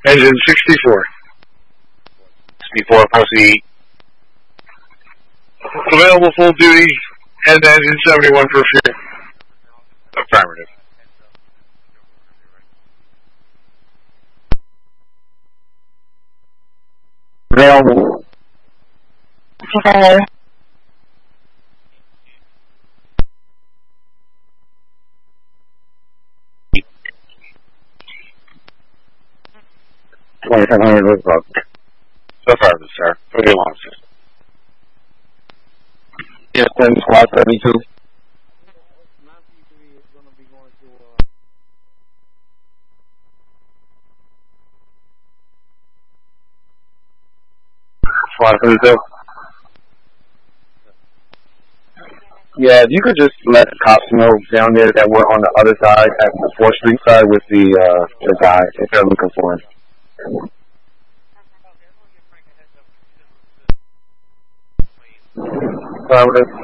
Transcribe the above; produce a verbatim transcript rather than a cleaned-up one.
Engine sixty-four. sixty-four, proceed. Available full duty, head to engine seventy-one for fuel. Affirmative. Available. Hello. twenty-seven hundred was booked. Affirmative, sir. For the alarm system. Yes, ten squad seventy-two. Squad seventy-two. Yeah, if you could just let the cops know down there that we're on the other side, at the fourth Street side with the uh, the guy, if they're looking for him. Affirmative.